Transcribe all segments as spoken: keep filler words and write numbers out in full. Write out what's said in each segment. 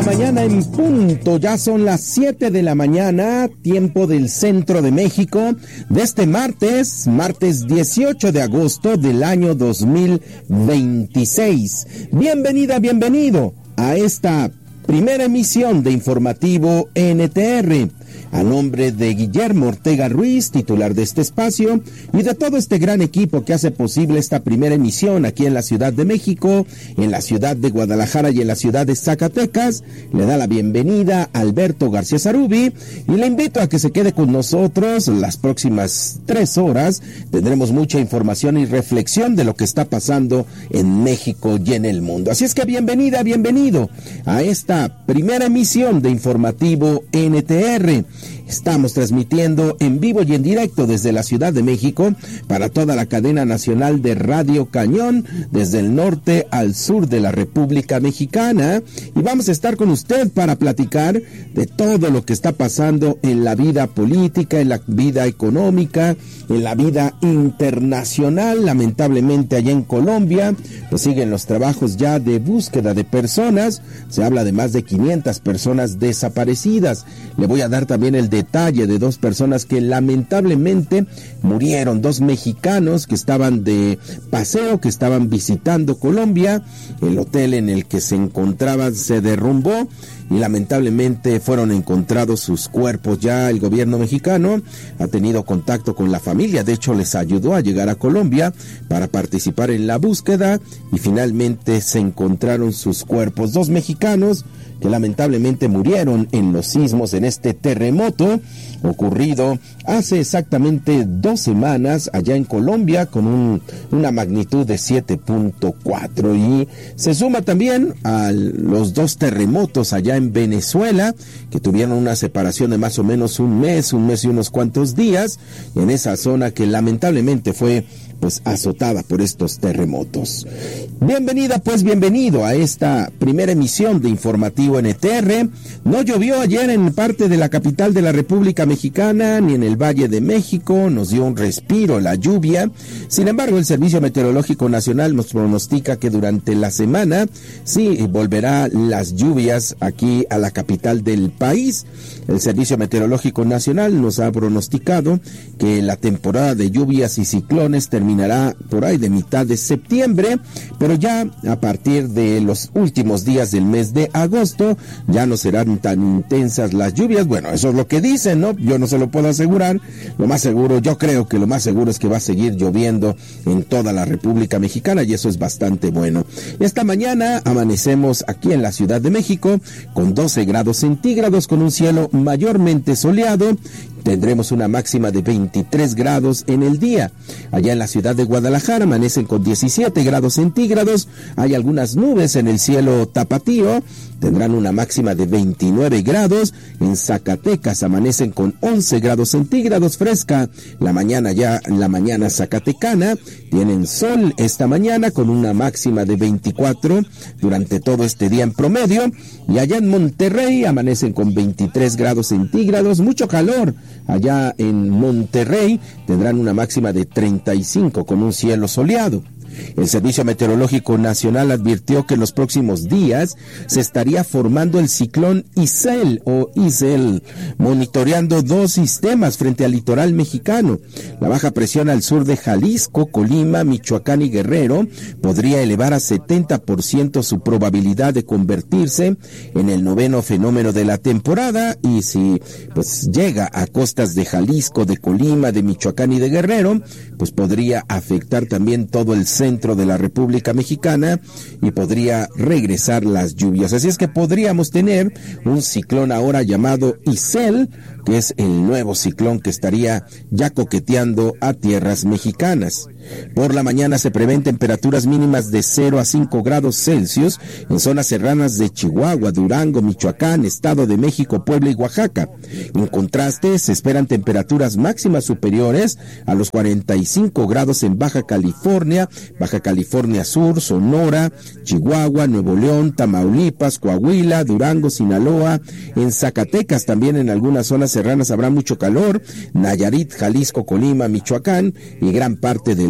la mañana en punto, ya son las siete de la mañana, tiempo del centro de México, de este martes, martes dieciocho de agosto del año dos mil veintiséis. Bienvenida, bienvenido a esta primera emisión de Informativo N T R. A nombre de Guillermo Ortega Ruiz, titular de este espacio, y de todo este gran equipo que hace posible esta primera emisión aquí en la Ciudad de México, en la ciudad de Guadalajara y en la ciudad de Zacatecas, le da la bienvenida a Alberto García Zarubi y le invito a que se quede con nosotros las próximas tres horas. Tendremos mucha información y reflexión de lo que está pasando en México y en el mundo. Así es que bienvenida, bienvenido a esta primera emisión de Informativo N T R. Estamos transmitiendo en vivo y en directo desde la Ciudad de México para toda la cadena nacional de Radio Cañón, desde el norte al sur de la República Mexicana. Y vamos a estar con usted para platicar de todo lo que está pasando en la vida política, en la vida económica, en la vida internacional. Lamentablemente allá en Colombia pues siguen los trabajos ya de búsqueda de personas. Se habla de más de quinientas personas desaparecidas. Le voy a dar también el detalle de dos personas que lamentablemente murieron, dos mexicanos que estaban de paseo, que estaban visitando Colombia. El hotel en el que se encontraban se derrumbó y lamentablemente fueron encontrados sus cuerpos. Ya el gobierno mexicano ha tenido contacto con la familia, de hecho les ayudó a llegar a Colombia para participar en la búsqueda y finalmente se encontraron sus cuerpos. Dos mexicanos que lamentablemente murieron en los sismos, en este terremoto ocurrido hace exactamente dos semanas allá en Colombia con un, una magnitud de siete punto cuatro, y se suma también a los dos terremotos allá en Venezuela que tuvieron una separación de más o menos un mes, un mes y unos cuantos días en esa zona que lamentablemente fue pues azotada por estos terremotos. Bienvenida, pues bienvenido a esta primera emisión de Informativo N T R. No llovió ayer en parte de la capital de la República Mexicana, ni en el Valle de México, nos dio un respiro la lluvia. Sin embargo, el Servicio Meteorológico Nacional nos pronostica que durante la semana sí volverá las lluvias aquí a la capital del país. El Servicio Meteorológico Nacional nos ha pronosticado que la temporada de lluvias y ciclones terminará por ahí de mitad de septiembre, pero ya a partir de los últimos días del mes de agosto ya no serán tan intensas las lluvias. Bueno, eso es lo que dicen, ¿no? Yo no se lo puedo asegurar. Lo más seguro, yo creo que lo más seguro es que va a seguir lloviendo en toda la República Mexicana y eso es bastante bueno. Esta mañana amanecemos aquí en la Ciudad de México con doce grados centígrados, con un cielo mayormente soleado. Tendremos una máxima de veintitrés grados en el día. Allá en la ciudad de Guadalajara amanecen con diecisiete grados centígrados. Hay algunas nubes en el cielo tapatío. Tendrán una máxima de veintinueve grados. En Zacatecas amanecen con once grados centígrados, fresca la mañana ya, la mañana zacatecana. Tienen sol esta mañana con una máxima de veinticuatro durante todo este día en promedio. Y allá en Monterrey amanecen con veintitrés grados centígrados, mucho calor. Allá en Monterrey tendrán una máxima de treinta y cinco con un cielo soleado. El Servicio Meteorológico Nacional advirtió que en los próximos días se estaría formando el ciclón Isel o Isel, monitoreando dos sistemas frente al litoral mexicano. La baja presión al sur de Jalisco, Colima, Michoacán y Guerrero podría elevar a setenta por ciento su probabilidad de convertirse en el noveno fenómeno de la temporada, y si pues llega a costas de Jalisco, de Colima, de Michoacán y de Guerrero, pues podría afectar también todo el centro de la República Mexicana y podría regresar las lluvias. Así es que podríamos tener un ciclón ahora llamado Isel, que es el nuevo ciclón que estaría ya coqueteando a tierras mexicanas. Por la mañana se prevén temperaturas mínimas de cero a cinco grados Celsius en zonas serranas de Chihuahua, Durango, Michoacán, Estado de México, Puebla y Oaxaca. En contraste, se esperan temperaturas máximas superiores a los cuarenta y cinco grados en Baja California, Baja California Sur, Sonora, Chihuahua, Nuevo León, Tamaulipas, Coahuila, Durango, Sinaloa. En Zacatecas también en algunas zonas serranas habrá mucho calor, Nayarit, Jalisco, Colima, Michoacán y gran parte del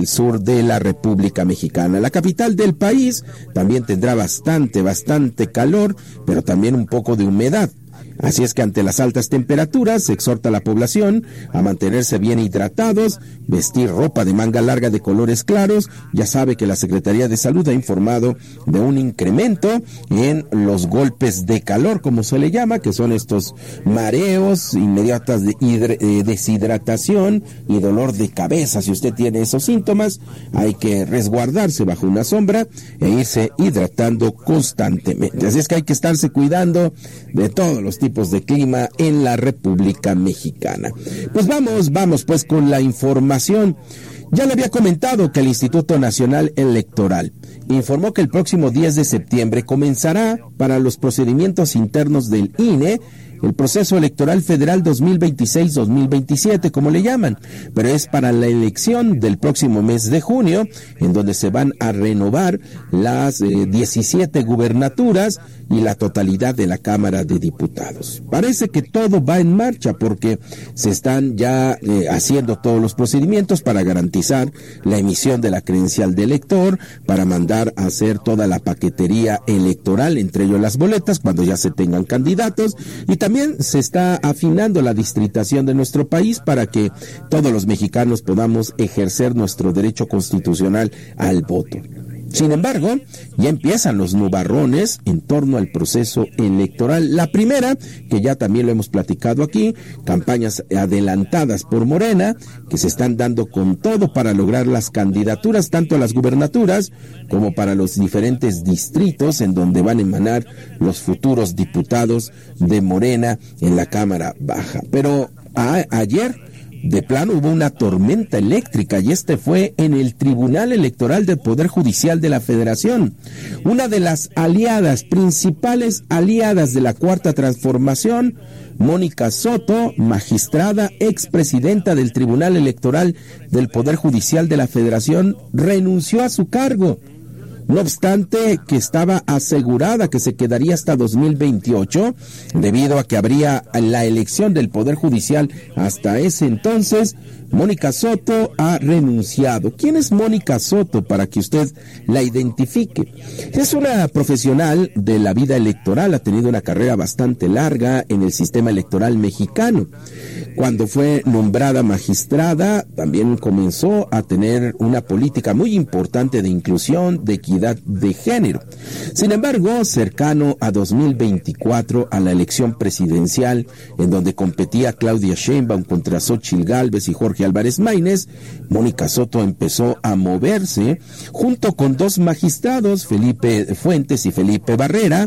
el sur de la República Mexicana. La capital del país también tendrá bastante, bastante calor, pero también un poco de humedad. Así es que ante las altas temperaturas se exhorta a la población a mantenerse bien hidratados, vestir ropa de manga larga de colores claros. Ya sabe que la Secretaría de Salud ha informado de un incremento en los golpes de calor, como se le llama, que son estos mareos, inmediatas de hidre, eh, deshidratación y dolor de cabeza. Si usted tiene esos síntomas, hay que resguardarse bajo una sombra e irse hidratando constantemente. Así es que hay que estarse cuidando de todos los tipos de clima en la República Mexicana. Pues vamos, vamos pues con la información. Ya le había comentado que el Instituto Nacional Electoral informó que el próximo diez de septiembre comenzará para los procedimientos internos del I N E el proceso electoral federal dos mil veintiséis dos mil veintisiete, como le llaman, pero es para la elección del próximo mes de junio, en donde se van a renovar las eh, diecisiete gubernaturas y la totalidad de la Cámara de Diputados. Parece que todo va en marcha porque se están ya eh, haciendo todos los procedimientos para garantizar la emisión de la credencial de elector, para mandar a hacer toda la paquetería electoral, entre ellos las boletas, cuando ya se tengan candidatos, y también También se está afinando la distritación de nuestro país para que todos los mexicanos podamos ejercer nuestro derecho constitucional al voto. Sin embargo, ya empiezan los nubarrones en torno al proceso electoral. La primera, que ya también lo hemos platicado aquí, campañas adelantadas por Morena, que se están dando con todo para lograr las candidaturas, tanto a las gubernaturas como para los diferentes distritos en donde van a emanar los futuros diputados de Morena en la Cámara Baja. Pero a, ayer... de plano hubo una tormenta eléctrica y este fue en el Tribunal Electoral del Poder Judicial de la Federación. Una de las aliadas, principales aliadas de la Cuarta Transformación, Mónica Soto, magistrada, expresidenta del Tribunal Electoral del Poder Judicial de la Federación, renunció a su cargo. No obstante que estaba asegurada que se quedaría hasta dos mil veintiocho, debido a que habría la elección del Poder Judicial hasta ese entonces, Mónica Soto ha renunciado. ¿Quién es Mónica Soto para que usted la identifique? Es una profesional de la vida electoral, ha tenido una carrera bastante larga en el sistema electoral mexicano. Cuando fue nombrada magistrada, también comenzó a tener una política muy importante de inclusión, de equidad de género. Sin embargo, cercano a dos mil veinticuatro, a la elección presidencial, en donde competía Claudia Sheinbaum contra Xóchitl Gálvez y Jorge Álvarez Maínez, Mónica Soto empezó a moverse junto con dos magistrados, Felipe Fuentes y Felipe Barrera,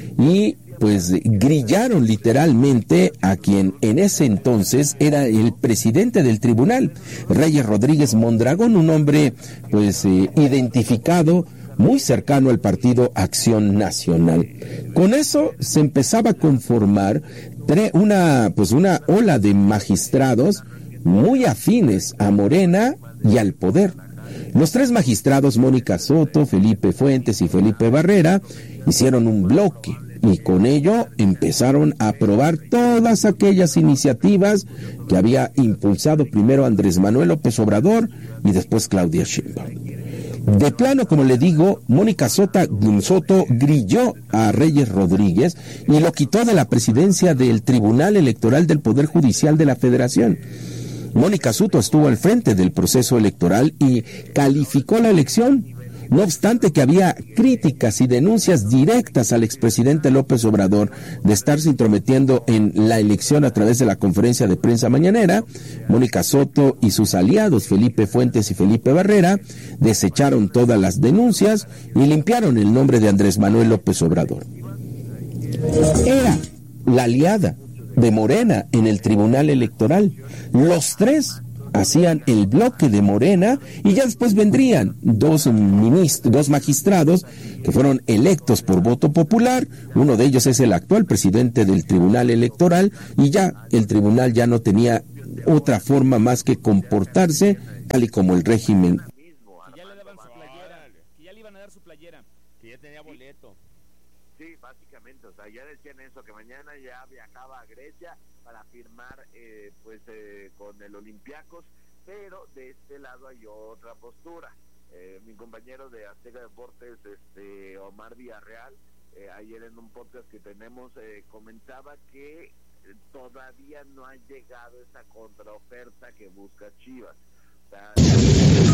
y pues grillaron literalmente a quien en ese entonces era el presidente del tribunal, Reyes Rodríguez Mondragón, un hombre pues eh, identificado muy cercano al partido Acción Nacional. Con eso se empezaba a conformar una pues una ola de magistrados muy afines a Morena y al poder. Los tres magistrados, Mónica Soto, Felipe Fuentes y Felipe Barrera, hicieron un bloque y con ello empezaron a aprobar todas aquellas iniciativas que había impulsado primero Andrés Manuel López Obrador y después Claudia Sheinbaum. De plano, como le digo, Mónica Soto, Soto grilló a Reyes Rodríguez y lo quitó de la presidencia del Tribunal Electoral del Poder Judicial de la Federación. Mónica Soto estuvo al frente del proceso electoral y calificó la elección. No obstante que había críticas y denuncias directas al expresidente López Obrador de estarse intrometiendo en la elección a través de la conferencia de prensa mañanera, Mónica Soto y sus aliados Felipe Fuentes y Felipe Barrera desecharon todas las denuncias y limpiaron el nombre de Andrés Manuel López Obrador. Era la aliada de Morena en el Tribunal Electoral. Los tres hacían el bloque de Morena y ya después vendrían dos ministros, dos magistrados que fueron electos por voto popular. Uno de ellos es el actual presidente del Tribunal Electoral y ya el tribunal ya no tenía otra forma más que comportarse tal y como el régimen. Que ya le daban su playera, que ya le iban a dar su playera, que ya tenía boleto. Sí, básicamente, o sea, ya decían eso, que mañana ya viajaba a Grecia para firmar eh, pues eh, con el Olympiacos, pero de este lado hay otra postura. Eh, mi compañero de Azteca Deportes, este Omar Villarreal, eh, ayer en un podcast que tenemos, eh, comentaba que todavía no ha llegado esa contraoferta que busca Chivas. O sea,